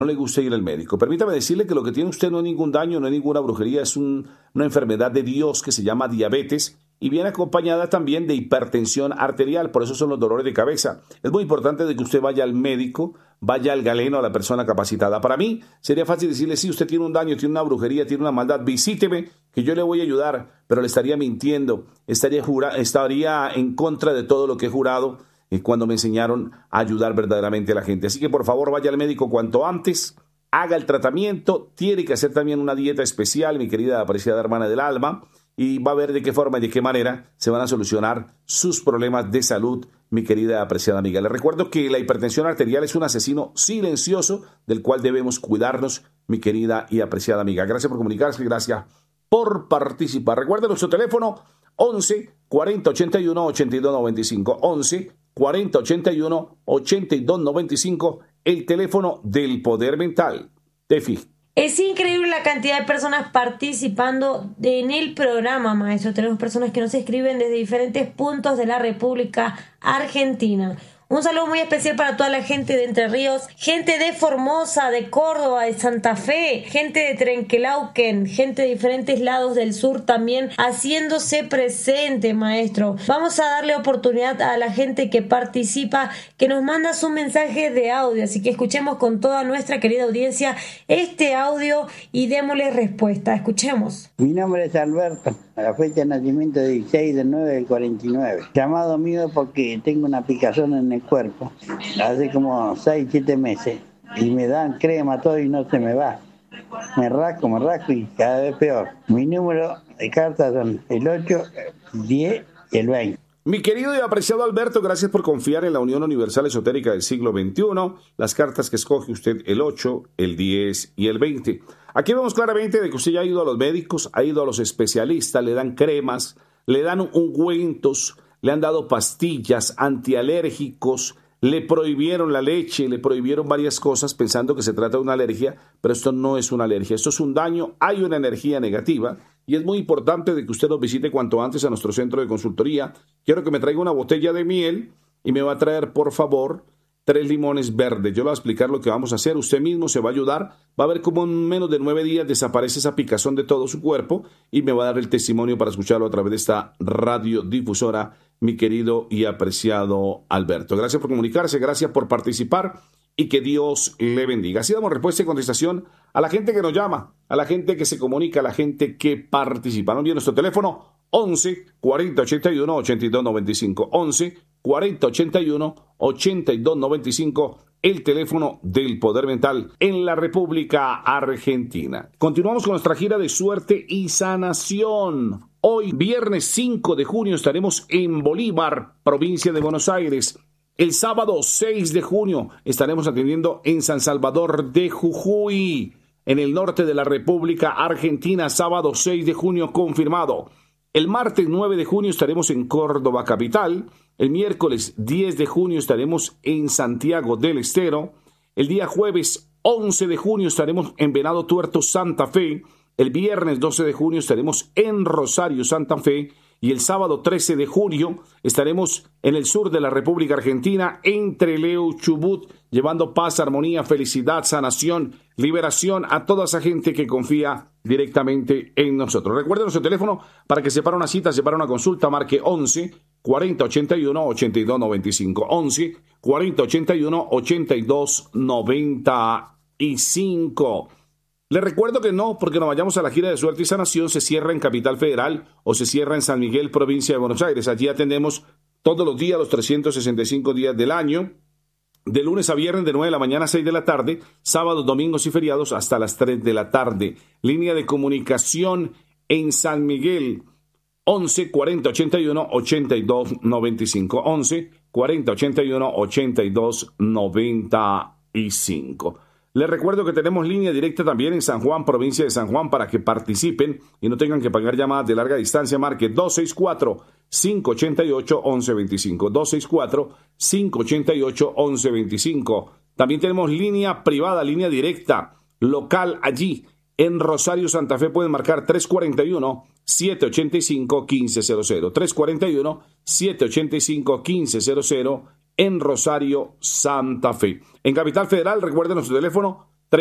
no le gusta ir al médico. Permítame decirle que lo que tiene usted no es ningún daño, no es ninguna brujería, es una enfermedad de Dios que se llama diabetes y viene acompañada también de hipertensión arterial, por eso son los dolores de cabeza. Es muy importante de que usted vaya al médico, vaya al galeno, a la persona capacitada. Para mí sería fácil decirle, sí, usted tiene un daño, tiene una brujería, tiene una maldad, visíteme, que yo le voy a ayudar, pero le estaría mintiendo, estaría en contra de todo lo que he jurado cuando me enseñaron a ayudar verdaderamente a la gente. Así que por favor vaya al médico cuanto antes, haga el tratamiento, tiene que hacer también una dieta especial, mi querida apreciada hermana del alma, y va a ver de qué forma y de qué manera se van a solucionar sus problemas de salud, mi querida apreciada amiga. Les recuerdo que la hipertensión arterial es un asesino silencioso del cual debemos cuidarnos, mi querida y apreciada amiga. Gracias por comunicarse, gracias por participar. Recuerden nuestro teléfono 11 40 81 82 95, 11 40 81 82 95, el teléfono del poder mental. Tefi. Es increíble la cantidad de personas participando en el programa, maestro. Tenemos personas que nos escriben desde diferentes puntos de la República Argentina. Un saludo muy especial para toda la gente de Entre Ríos, gente de Formosa, de Córdoba, de Santa Fe, gente de Trenquelauquen, gente de diferentes lados del sur también haciéndose presente, maestro. Vamos a darle oportunidad a la gente que participa, que nos manda su mensaje de audio, así que escuchemos con toda nuestra querida audiencia este audio y démosle respuesta. Escuchemos. Mi nombre es Alberto, a la fecha de nacimiento 16 de 9 del 49. Llamado mío porque tengo una picazón en el cuerpo, hace como 6-7 meses, y me dan crema todo y no se me va. Me rasco y cada vez peor. Mi número de cartas son el 8, el 10 y el 20. Mi querido y apreciado Alberto, gracias por confiar en la Unión Universal Esotérica del siglo XXI. Las cartas que escoge usted, el 8, el 10 y el 20. Aquí vemos claramente de que usted ya ha ido a los médicos, ha ido a los especialistas, le dan cremas, le dan ungüentos, le han dado pastillas, antialérgicos, le prohibieron la leche, le prohibieron varias cosas pensando que se trata de una alergia, pero esto no es una alergia, esto es un daño, hay una energía negativa y es muy importante de que usted nos visite cuanto antes a nuestro centro de consultoría. Quiero que me traiga una botella de miel y me va a traer, por favor, 3 limones verdes. Yo le voy a explicar lo que vamos a hacer. Usted mismo se va a ayudar. Va a ver cómo en menos de 9 días desaparece esa picazón de todo su cuerpo y me va a dar el testimonio para escucharlo a través de esta radiodifusora, mi querido y apreciado Alberto. Gracias por comunicarse, gracias por participar y que Dios le bendiga. Así damos respuesta y contestación a la gente que nos llama, a la gente que se comunica, a la gente que participa. No olviden nuestro teléfono 11 40 81 82 95, 11 40 81 82 95, el teléfono del poder mental en la República Argentina. Continuamos con nuestra gira de suerte y sanación. Hoy, viernes 5 de junio, estaremos en Bolívar, provincia de Buenos Aires. El sábado 6 de junio estaremos atendiendo en San Salvador de Jujuy, en el norte de la República Argentina, sábado 6 de junio confirmado. El martes 9 de junio estaremos en Córdoba capital. El miércoles 10 de junio estaremos en Santiago del Estero. El día jueves 11 de junio estaremos en Venado Tuerto, Santa Fe. El viernes 12 de junio estaremos en Rosario, Santa Fe. Y el sábado 13 de junio estaremos en el sur de la República Argentina, en Trelew, Chubut, llevando paz, armonía, felicidad, sanación, liberación a toda esa gente que confía directamente en nosotros. Recuerden nuestro teléfono para que separe una cita, separe una consulta, marque 11 40 81 82 95, 11 40 81 82 95. Les recuerdo que no, porque nos vayamos a la gira de suerte y sanación, se cierra en Capital Federal o se cierra en San Miguel, provincia de Buenos Aires. Allí atendemos todos los días, los 365 días del año, de lunes a viernes de 9 de la mañana a 6 de la tarde, sábados, domingos y feriados hasta las 3 de la tarde. Línea de comunicación en San Miguel, 11 40 81 82 95, 11 40 81 82 95. Les recuerdo que tenemos línea directa también en San Juan, provincia de San Juan, para que participen y no tengan que pagar llamadas de larga distancia. Marque 264-588-1125, 264-588-1125. También tenemos línea privada, línea directa, local allí en Rosario, Santa Fe. Pueden marcar 341-785-1500, 341-785-1500. En Rosario, Santa Fe. En Capital Federal, recuerden nuestro teléfono